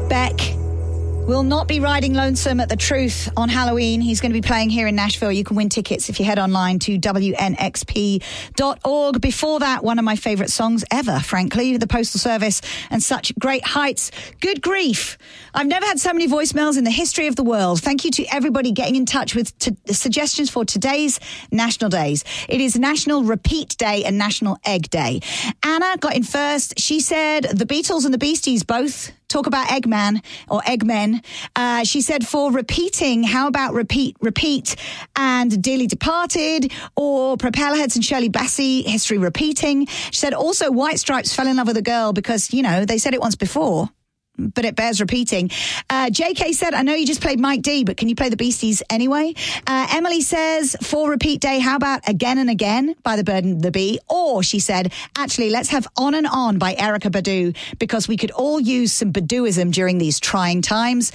Beck will not be riding lonesome at the Truth on Halloween. He's going to be playing here in Nashville. You can win tickets if you head online to WNXP.org. Before that, one of my favourite songs ever, frankly, the Postal Service and Such Great Heights. Good grief. I've never had so many voicemails in the history of the world. Thank you to everybody getting in touch with suggestions for today's national days. It is National Repeat Day and National Egg Day. Anna got in first. She said the Beatles and the Beasties both talk about Eggman or Eggmen. She said for repeating, how about Repeat and Dearly Departed, or Propellerheads and Shirley Bassey, History Repeating. She said also White Stripes fell in love with a girl because, you know, they said it once before, but it bears repeating. JK said, I know you just played Mike D, but can you play the Beasties anyway? Emily says, for Repeat Day, how about Again and Again by The Bird and the Bee? Or, she said, actually, let's have On and On by Erykah Badu, because we could all use some Baduism during these trying times.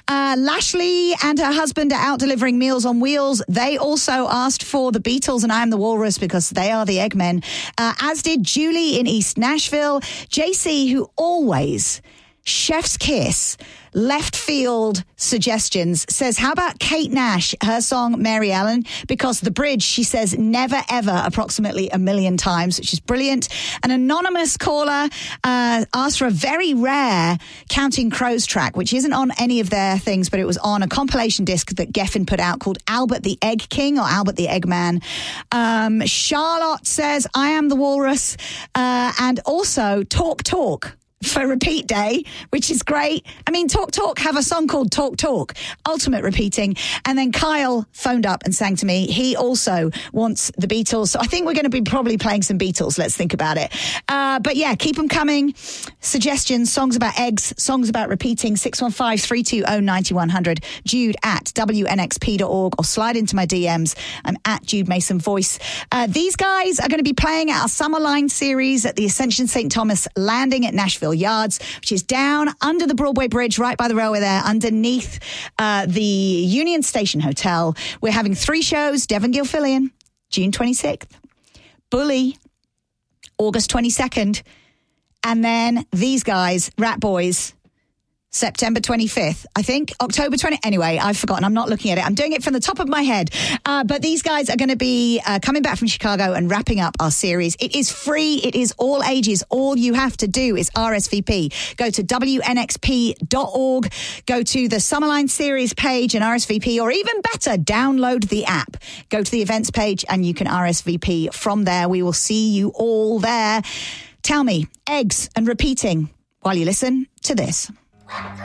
Lashley and her husband are out delivering Meals on Wheels. They also asked for the Beatles and I Am the Walrus because they are the Eggmen. As did Julie in East Nashville. JC, who always chef's kiss, left field suggestions, says, how about Kate Nash, her song Mary Ellen? Because the bridge, she says, never ever approximately 1 million times, which is brilliant. An anonymous caller asked for a very rare Counting Crows track, which isn't on any of their things, but it was on a compilation disc that Geffen put out called Albert the Egg King or Albert the Eggman. Charlotte says, I Am the Walrus, and also Talk Talk for Repeat Day, which is great. I mean, Talk have a song called Talk, ultimate repeating. And then Kyle phoned up and sang to me. He also wants the Beatles. So I think we're going to be probably playing some Beatles. Let's think about it. But yeah, keep them coming. Suggestions, songs about eggs, songs about repeating, 615-320-9100, Jude at WNXP.org, or slide into my DMs. I'm at Jude Mason Voice. These guys are going to be playing our Summerline series at the Ascension St. Thomas Landing at Nashville Yards, which is down under the Broadway Bridge, right by the railway there, underneath the Union Station Hotel. We're having 3 shows. Devon Gilfillian, June 26th. Bully, August 22nd. And then these guys, Rat Boys, September 25th, I think, October 20. Anyway, I've forgotten. I'm not looking at it. I'm doing it from the top of my head. But these guys are going to be coming back from Chicago and wrapping up our series. It is free. It is all ages. All you have to do is RSVP. Go to WNXP.org. Go to the Summerline series page and RSVP, or even better, download the app. Go to the events page and you can RSVP from there. We will see you all there. Tell me, eggs and repeating while you listen to this.